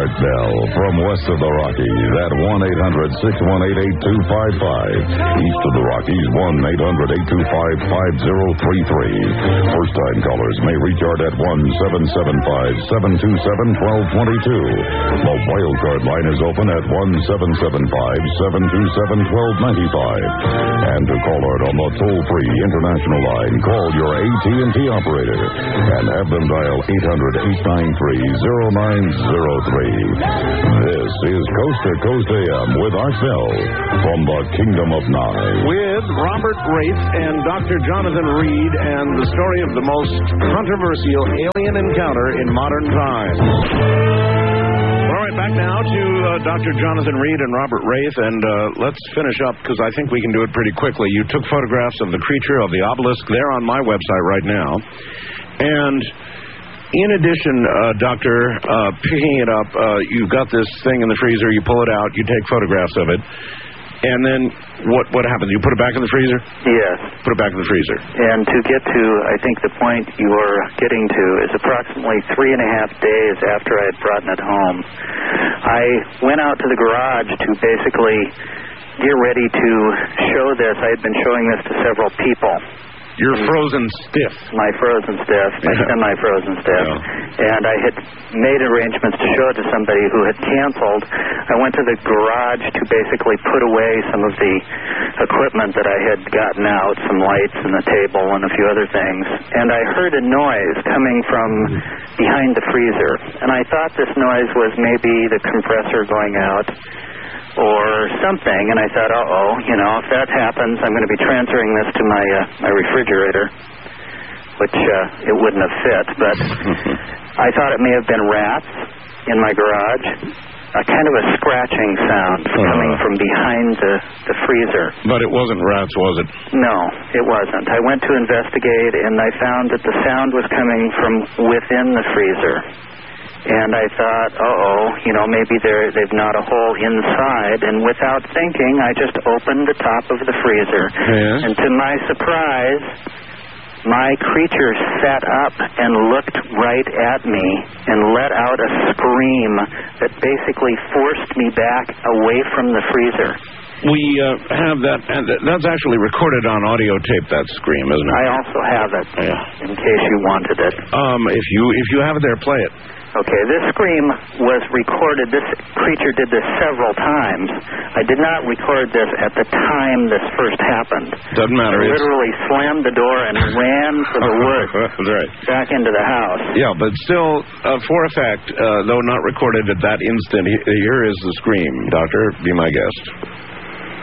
Art Bell from west of the Rockies at 1-800-618-8255. East of the Rockies, 1-800-825-5033. First-time callers may reach Art at 1-775-727-1222. The wildcard line is open at 1-775-727-1295. And to call Art on the toll-free international line, call your AT&T operator and have them dial 800-893-0903. This is Coast to Coast AM with Art Bell from the Kingdom of Nye. With Robert Wraith and Dr. Jonathan Reed and the story of the most controversial alien encounter in modern times. All right, back now to Dr. Jonathan Reed and Robert Wraith, and let's finish up because I think we can do it pretty quickly. You took photographs of the creature of the obelisk. They're on my website right now. And in addition, Doctor, picking it up, you've got this thing in the freezer, you pull it out, you take photographs of it, and then what happens? You put it back in the freezer? Yes. Put it back in the freezer. And to get to, I think the point you're getting to is approximately 3.5 days after I had brought it home, I went out to the garage to basically get ready to show this. I had been showing this to several people. You're frozen stiff. My frozen stiff, my semi-frozen stiff. Yeah. And I had made arrangements to show it to somebody who had canceled. I went to the garage to basically put away some of the equipment that I had gotten out, some lights and the table and a few other things. And I heard a noise coming from behind the freezer. And I thought this noise was maybe the compressor going out or something, and I thought, if that happens, I'm going to be transferring this to my refrigerator, which it wouldn't have fit, but I thought it may have been rats in my garage, a kind of a scratching sound coming from behind the freezer. But it wasn't rats, was it? No, it wasn't. I went to investigate, and I found that the sound was coming from within the freezer. And I thought, maybe they've gnawed a hole inside. And without thinking, I just opened the top of the freezer. Yeah. And to my surprise, my creature sat up and looked right at me and let out a scream that basically forced me back away from the freezer. We have that, and that's actually recorded on audio tape, that scream, isn't it? I also have it, in case you wanted it. If you have it there, play it. Okay, this scream was recorded. This creature did this several times. I did not record this at the time this first happened. Doesn't matter. I literally slammed the door and ran for the woods back into the house. Yeah, but still, for a fact, though not recorded at that instant, here is the scream. Doctor, be my guest.